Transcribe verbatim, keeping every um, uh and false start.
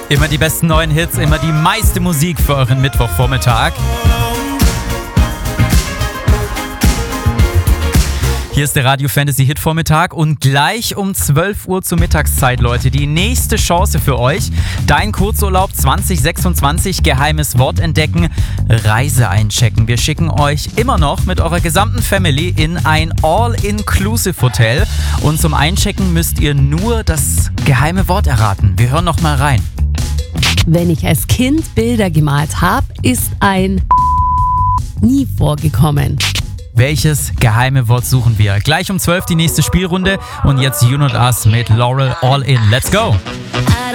Immer die besten neuen Hits, immer die meiste Musik für euren Mittwochvormittag. Hier ist der Radio Fantasy Hit Vormittag und gleich um zwölf Uhr zur Mittagszeit, Leute, die nächste Chance für euch. Dein Kurzurlaub zwanzig sechsundzwanzig, geheimes Wort entdecken, Reise einchecken. Wir schicken euch immer noch mit eurer gesamten Family in ein All-Inclusive-Hotel und zum Einchecken müsst ihr nur das geheime Wort erraten. Wir hören noch mal rein. Wenn ich als Kind Bilder gemalt habe, ist ein nie vorgekommen. Welches geheime Wort suchen wir? Gleich um zwölf die nächste Spielrunde und jetzt You Not Us mit Laurel All In. Let's go!